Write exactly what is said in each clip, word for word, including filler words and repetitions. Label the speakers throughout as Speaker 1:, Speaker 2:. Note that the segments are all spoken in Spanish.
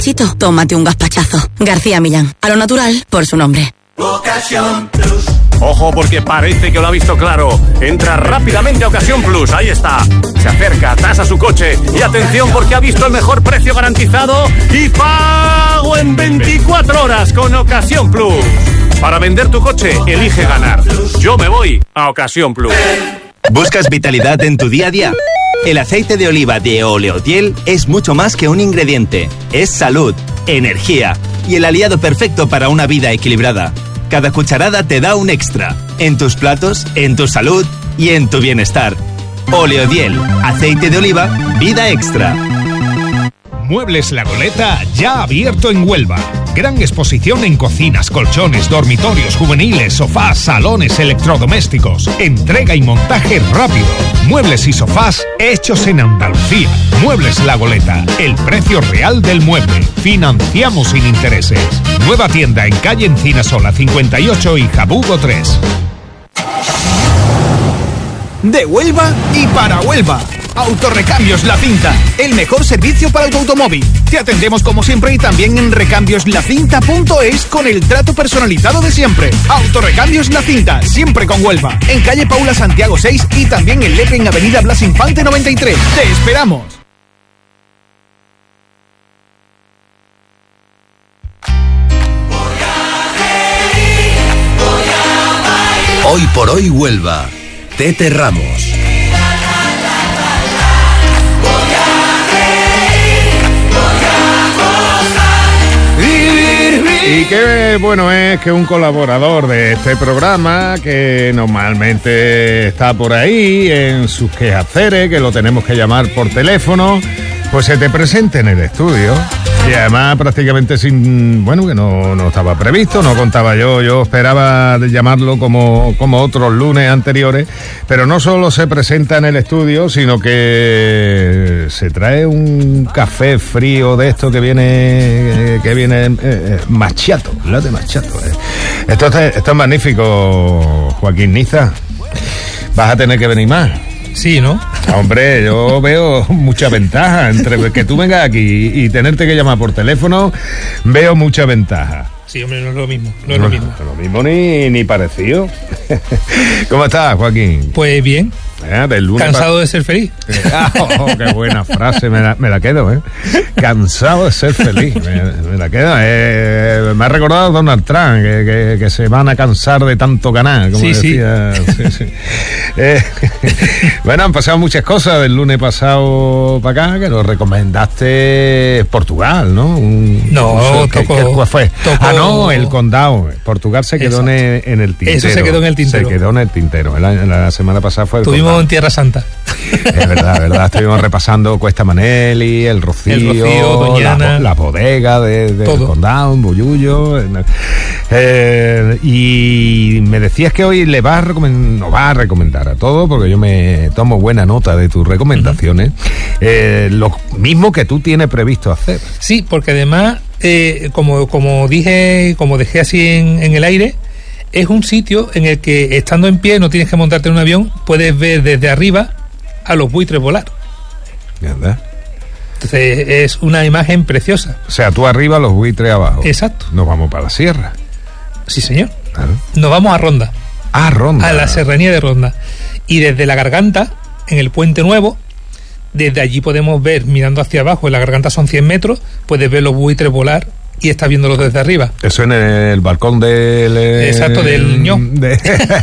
Speaker 1: Chito, tómate un gazpachazo. García Millán, a lo natural por su nombre.
Speaker 2: Ocasión Plus.
Speaker 3: Ojo, porque parece que lo ha visto claro. Entra rápidamente a Ocasión Plus, ahí está. Se acerca, tasa su coche y atención porque ha visto el mejor precio garantizado y pago en veinticuatro horas con Ocasión Plus. Para vender tu coche, elige ganar. Yo me voy a Ocasión Plus.
Speaker 4: ¿Buscas vitalidad en tu día a día? El aceite de oliva de Oleodiel es mucho más que un ingrediente. Es salud, energía y el aliado perfecto para una vida equilibrada. Cada cucharada te da un extra. En tus platos, en tu salud y en tu bienestar. Oleodiel, aceite de oliva, vida extra.
Speaker 5: Muebles La Goleta, ya abierto en Huelva. Gran exposición en cocinas, colchones, dormitorios, juveniles, sofás, salones, electrodomésticos. Entrega y montaje rápido. Muebles y sofás hechos en Andalucía. Muebles La Goleta, el precio real del mueble. Financiamos sin intereses. Nueva tienda en calle Encinasola cincuenta y ocho y Jabugo tres.
Speaker 6: De Huelva y para Huelva. Autorecambios La Cinta, el mejor servicio para tu automóvil. Te atendemos como siempre y también en recambios la cinta punto es con el trato personalizado de siempre. Autorecambios La Cinta, siempre con Huelva. En calle Paula Santiago seis y también en Lepe en avenida Blas Infante noventa y tres. ¡Te esperamos!
Speaker 7: Hoy por hoy Huelva. Tete Ramos.
Speaker 8: Y qué bueno es que un colaborador de este programa, que normalmente está por ahí en sus quehaceres, que lo tenemos que llamar por teléfono, pues se te presente en el estudio. Y además prácticamente sin, bueno, que no, no estaba previsto, no contaba yo, yo esperaba llamarlo como, como otros lunes anteriores, pero no solo se presenta en el estudio, sino que se trae un café frío de esto que viene, que viene eh, machiato, lo de machiato. Eh. Esto, es, esto es magnífico, Joaquín Niza, vas a tener que venir más.
Speaker 9: Sí, ¿no?
Speaker 8: Hombre, yo veo mucha ventaja entre que tú vengas aquí y tenerte que llamar por teléfono, veo mucha ventaja.
Speaker 9: Sí, hombre, no es lo mismo, no es
Speaker 8: no,
Speaker 9: lo mismo.
Speaker 8: No es lo mismo ni, ni parecido. ¿Cómo estás, Joaquín?
Speaker 9: Pues bien.
Speaker 8: ¿Eh? Del lunes
Speaker 9: Cansado
Speaker 8: pa...
Speaker 9: de ser feliz.
Speaker 8: Oh, qué buena frase, me la, me la quedo, ¿eh? Cansado de ser feliz, me, me la quedo. Eh, me ha recordado a Donald Trump, que, que, que se van a cansar de tanto ganar, como
Speaker 9: sí,
Speaker 8: decía. Sí. Sí, sí. Eh, bueno, han pasado muchas cosas del lunes pasado para acá, que nos recomendaste Portugal, ¿no? Un,
Speaker 9: no,
Speaker 8: un, ¿qué,
Speaker 9: tocó,
Speaker 8: ¿qué, ¿Cuál fue?
Speaker 9: Tocó...
Speaker 8: Ah, no, el condado. Portugal se quedó en el, en el tintero.
Speaker 9: Eso se quedó en el tintero.
Speaker 8: Se quedó en el tintero. La, la semana pasada fue el
Speaker 9: Tuvimos
Speaker 8: condado.
Speaker 9: En Tierra Santa.
Speaker 8: Es verdad, verdad. Estuvimos repasando Cuesta Maneli, el Rocío,
Speaker 9: el Rocío Doñana,
Speaker 8: la, la bodega de, de del condado, en Bullullo. Eh, y me decías que hoy le vas a recomendar, no vas a recomendar a todo, porque yo me tomo buena nota de tus recomendaciones. Uh-huh. eh, lo mismo que tú tienes previsto hacer.
Speaker 9: Sí, porque además, eh, como, como dije, como dejé así en, en el aire, es un sitio en el que estando en pie, no tienes que montarte en un avión, puedes ver desde arriba a los buitres volar.
Speaker 8: ¿Verdad?
Speaker 9: Entonces es una imagen preciosa.
Speaker 8: O sea, tú arriba, los buitres abajo.
Speaker 9: Exacto.
Speaker 8: Nos vamos para la sierra.
Speaker 9: Sí, señor.
Speaker 8: Claro.
Speaker 9: Nos vamos a Ronda.
Speaker 8: A Ronda.
Speaker 9: A la serranía de Ronda. Y desde la Garganta, en el Puente Nuevo, desde allí podemos ver, mirando hacia abajo, en la Garganta son cien metros, puedes ver los buitres volar y estás viéndolos desde arriba. Eso
Speaker 8: en el balcón del...
Speaker 9: Exacto, del ño.
Speaker 8: De...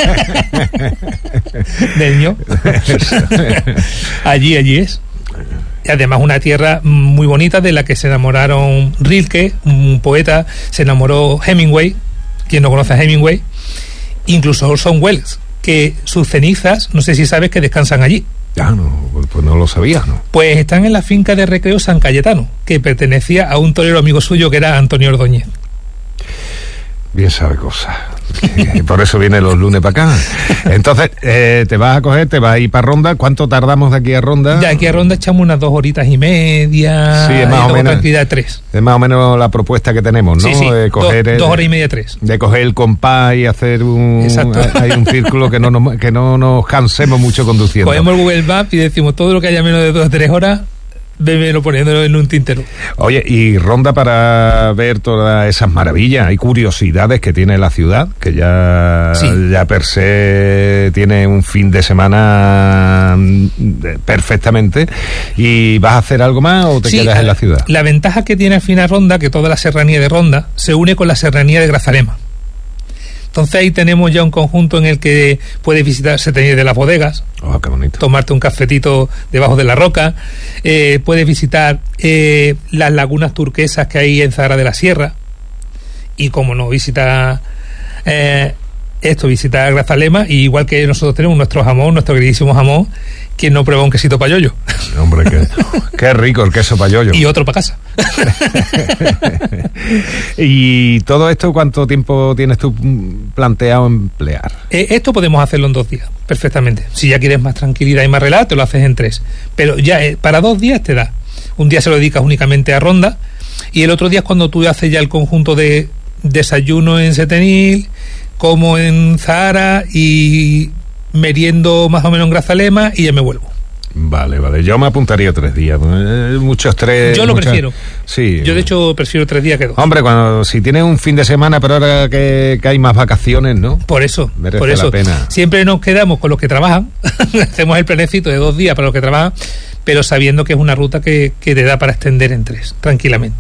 Speaker 9: del ño. allí, allí es. Y además una tierra muy bonita de la que se enamoraron Rilke, un poeta, se enamoró Hemingway, quien no conoce a Hemingway, incluso Orson Welles, que sus cenizas, no sé si sabes que descansan allí.
Speaker 8: Ya, no, pues no lo sabía, ¿no?
Speaker 9: Pues están en la finca de recreo San Cayetano, que pertenecía a un torero amigo suyo que era Antonio Ordóñez.
Speaker 8: Bien sabe cosas. Y por eso viene los lunes para acá. Entonces, eh, te vas a coger, te vas a ir para Ronda. ¿Cuánto tardamos de aquí a Ronda?
Speaker 9: De aquí a Ronda echamos unas dos horitas y media.
Speaker 8: Sí, es más o menos.
Speaker 9: Tranquilidad de tres.
Speaker 8: Es más o menos la propuesta que tenemos, ¿no?
Speaker 9: Sí, sí.
Speaker 8: De coger
Speaker 9: Do,
Speaker 8: el,
Speaker 9: dos horas y media, tres.
Speaker 8: De coger el compás y hacer un...
Speaker 9: Exacto.
Speaker 8: Hay un círculo que no nos, que no nos cansemos mucho conduciendo.
Speaker 9: Cogemos el Google Maps y decimos todo lo que haya menos de dos o tres horas, vémelo poniéndolo en un tintero.
Speaker 8: Oye, y Ronda para ver todas esas maravillas y curiosidades que tiene la ciudad, que ya, sí. ya per se tiene un fin de semana perfectamente. ¿Y vas a hacer algo más o te sí, quedas en la ciudad?
Speaker 9: La ventaja que tiene al final Ronda, que toda la serranía de Ronda se une con la serranía de Grazalema. Entonces ahí tenemos ya un conjunto en el que puedes visitar Setenil de las Bodegas,
Speaker 8: oh, qué bonito.
Speaker 9: Tomarte un cafetito debajo de la roca, eh, puedes visitar eh, las lagunas turquesas que hay en Zahara de la Sierra, y como no, visita eh, esto, visita Grazalema, y igual que nosotros tenemos nuestro jamón, nuestro queridísimo jamón, quien no prueba un quesito payollo.
Speaker 8: Hombre, qué, qué rico el queso payollo.
Speaker 9: Y otro para casa.
Speaker 8: ¿Y todo esto cuánto tiempo tienes tú planteado emplear?
Speaker 9: Eh, esto podemos hacerlo en dos días, perfectamente. Si ya quieres más tranquilidad y más relax, te lo haces en tres. Pero ya eh, para dos días te da. Un día se lo dedicas únicamente a Ronda, y el otro día es cuando tú haces ya el conjunto de desayuno en Setenil, como en Zahara, y meriendo más o menos en Grazalema, y ya me vuelvo.
Speaker 8: Vale, vale. Yo me apuntaría tres días. Muchos tres.
Speaker 9: Yo lo
Speaker 8: muchas...
Speaker 9: prefiero.
Speaker 8: Sí.
Speaker 9: Yo de hecho prefiero tres días que dos.
Speaker 8: Hombre, cuando si tienes un fin de semana, pero ahora que, que hay más vacaciones, ¿no?
Speaker 9: Por eso.
Speaker 8: Merece
Speaker 9: por eso.
Speaker 8: la pena.
Speaker 9: Siempre nos quedamos con los que trabajan. Hacemos el planecito de dos días para los que trabajan, pero sabiendo que es una ruta que, que te da para extender en tres, tranquilamente.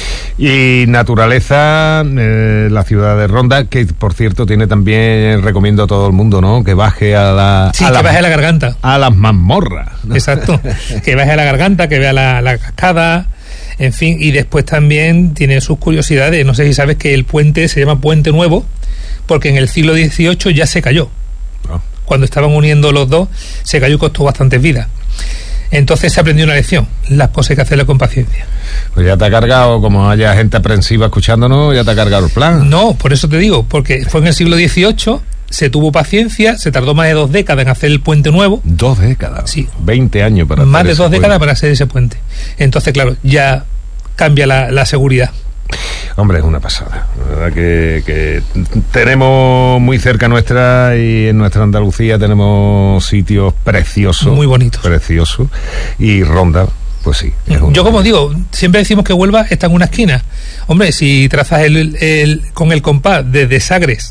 Speaker 8: Y naturaleza, eh, la ciudad de Ronda, que por cierto tiene también, recomiendo a todo el mundo, ¿no? Que baje a la...
Speaker 9: Sí,
Speaker 8: a
Speaker 9: que
Speaker 8: la,
Speaker 9: baje a la garganta.
Speaker 8: A las mazmorras, ¿no?
Speaker 9: Exacto. Que baje a la garganta, que vea la, la cascada, en fin, y después también tiene sus curiosidades. No sé si sabes que el puente se llama Puente Nuevo, porque en el siglo dieciocho ya se cayó. Oh. Cuando estaban uniendo los dos, se cayó y costó bastantes vidas. Entonces se aprendió una lección. Las cosas hay que hacerlas con paciencia.
Speaker 8: Pues ya te ha cargado, como haya gente aprensiva escuchándonos, ya te ha cargado el plan.
Speaker 9: No, por eso te digo, porque fue en el siglo dieciocho, se tuvo paciencia, se tardó más de dos décadas en hacer el puente nuevo.
Speaker 8: ¿Dos décadas?
Speaker 9: Sí.
Speaker 8: veinte años para
Speaker 9: más
Speaker 8: hacer
Speaker 9: de
Speaker 8: ese
Speaker 9: dos
Speaker 8: puente.
Speaker 9: décadas para hacer ese puente. Entonces, claro, ya cambia la, la seguridad.
Speaker 8: Hombre, es una pasada. La verdad que, que tenemos muy cerca nuestra, y en nuestra Andalucía tenemos sitios preciosos.
Speaker 9: Muy bonitos.
Speaker 8: Preciosos. Y Ronda, pues sí. Es
Speaker 9: Yo, como digo, siempre decimos que Huelva está en una esquina. Hombre, si trazas el, el, con el compás desde Sagres,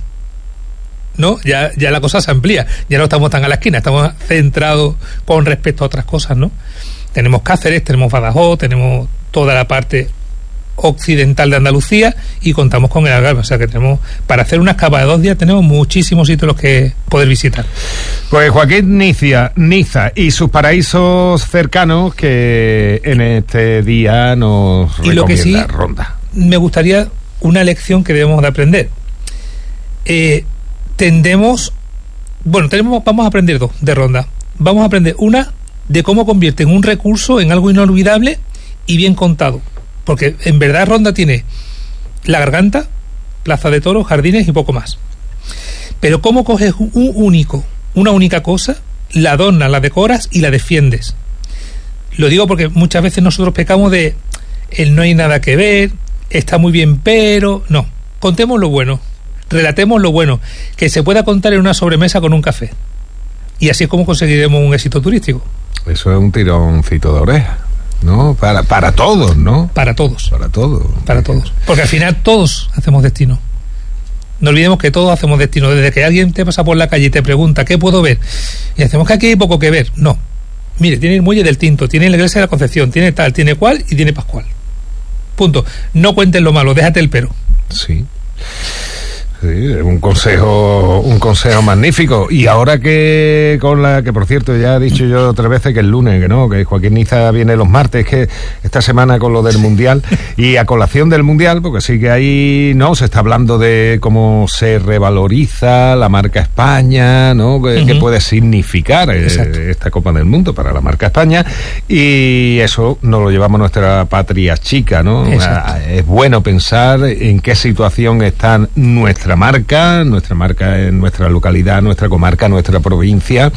Speaker 9: ¿no? Ya, ya la cosa se amplía. Ya no estamos tan a la esquina, estamos centrados con respecto a otras cosas, ¿no? Tenemos Cáceres, tenemos Badajoz, tenemos toda la parte occidental de Andalucía, y contamos con el Algarve, o sea que tenemos, para hacer una escapada de dos días, tenemos muchísimos sitios los que poder visitar.
Speaker 8: Pues Joaquín Niza, Niza y sus paraísos cercanos, que en este día nos
Speaker 9: y lo que sí,
Speaker 8: Ronda.
Speaker 9: Me gustaría una lección que debemos de aprender. Eh, tendemos, bueno, tenemos, vamos a aprender dos de Ronda. Vamos a aprender una de cómo convierten un recurso en algo inolvidable y bien contado. Porque en verdad Ronda tiene la garganta, plaza de toros, jardines y poco más. Pero cómo coges un único, una única cosa, la adornas, la decoras y la defiendes. Lo digo porque muchas veces nosotros pecamos de el no hay nada que ver, está muy bien, pero no. Contemos lo bueno, relatemos lo bueno, que se pueda contar en una sobremesa con un café. Y así es como conseguiremos un éxito turístico.
Speaker 8: Eso es un tironcito de oreja, ¿no? Para, para todos, ¿no?
Speaker 9: Para todos.
Speaker 8: Para todos.
Speaker 9: Para todos. Porque al final todos hacemos destino. No olvidemos que todos hacemos destino. Desde que alguien te pasa por la calle y te pregunta ¿qué puedo ver? Y hacemos que aquí hay poco que ver. No. Mire, tiene el muelle del Tinto, tiene la iglesia de la Concepción, tiene tal, tiene cual y tiene Pascual. Punto. No cuentes lo malo, déjate el pero.
Speaker 8: Sí. Sí, un consejo, un consejo magnífico. Y ahora que con la que por cierto ya he dicho yo otras veces que el lunes, que no, que Joaquín Niza viene los martes, que esta semana con lo del Mundial, y a colación del Mundial, porque sí que ahí no se está hablando de cómo se revaloriza la marca España, ¿no? ¿Qué, uh-huh. ¿Qué puede significar eh, esta Copa del Mundo para la marca España? Y eso nos lo llevamos a nuestra patria chica, ¿no? Exacto. Es bueno pensar en qué situación están nuestras nuestra marca, nuestra marca en nuestra localidad, nuestra comarca, nuestra provincia,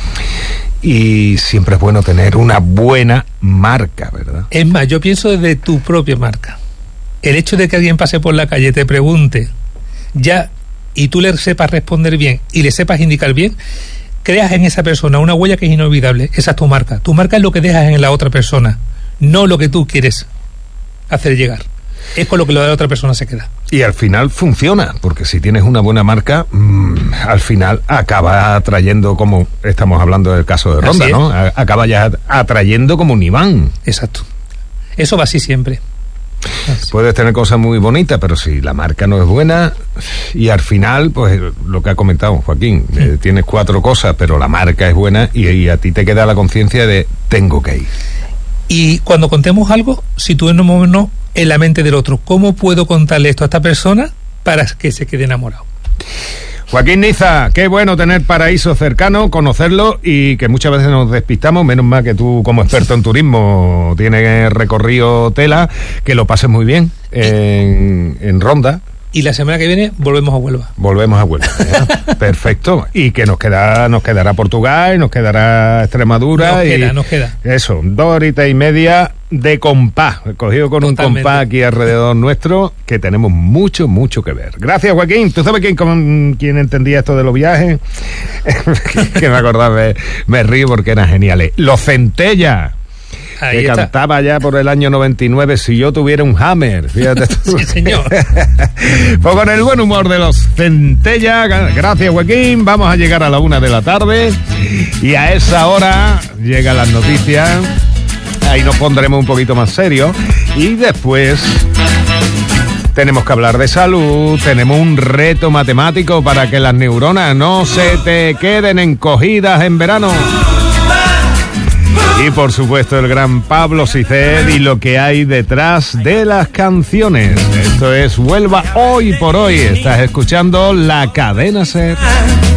Speaker 8: y siempre es bueno tener una buena marca, ¿verdad?
Speaker 9: Es más, yo pienso desde tu propia marca. El hecho de que alguien pase por la calle, te pregunte, ya, y tú le sepas responder bien, y le sepas indicar bien, creas en esa persona una huella que es inolvidable. Esa es tu marca. Tu marca es lo que dejas en la otra persona, no lo que tú quieres hacer llegar. Es con lo que la otra persona se queda.
Speaker 8: Y al final funciona, porque si tienes una buena marca, mmm, al final acaba atrayendo, como estamos hablando del caso de Ronda, ¿no? A- acaba ya atrayendo como un imán.
Speaker 9: Exacto. Eso va así siempre. Así.
Speaker 8: Puedes tener cosas muy bonitas, pero si la marca no es buena, y al final, pues lo que ha comentado Joaquín, mm. eh, tienes cuatro cosas, pero la marca es buena y, y a ti te queda la conciencia de tengo que ir.
Speaker 9: Y cuando contemos algo, situémonos en la mente del otro. ¿Cómo puedo contarle esto a esta persona para que se quede enamorado?
Speaker 8: Joaquín Niza, qué bueno tener Paraíso cercano, conocerlo, y que muchas veces nos despistamos, menos mal que tú como experto en turismo tienes recorrido tela, que lo pases muy bien en, en Ronda.
Speaker 9: Y la semana que viene volvemos a Huelva.
Speaker 8: Volvemos a Huelva. ¿eh? Perfecto. Y que nos queda, nos quedará Portugal, y nos quedará Extremadura.
Speaker 9: Nos
Speaker 8: y
Speaker 9: queda, nos queda.
Speaker 8: Eso, dos horitas y media de compás, cogido con Totalmente. un compás aquí alrededor nuestro, que tenemos mucho, mucho que ver. Gracias, Joaquín. ¿Tú sabes quién, con, quién entendía esto de los viajes? Que me acordaba, me, me río porque eran geniales. Los Centella. Ahí que está. Cantaba ya por el año noventa y nueve, Si yo tuviera un Hammer, fíjate tú.
Speaker 9: Sí, señor.
Speaker 8: Pues con el buen humor de los Centella, gracias, Joaquín, vamos a llegar a la una de la tarde, y a esa hora llegan las noticias, ahí nos pondremos un poquito más serios, y después tenemos que hablar de salud, tenemos un reto matemático para que las neuronas no se te queden encogidas en verano. Y por supuesto el gran Pablo Siced y lo que hay detrás de las canciones. Esto es Huelva Hoy por Hoy. Estás escuchando La Cadena SER.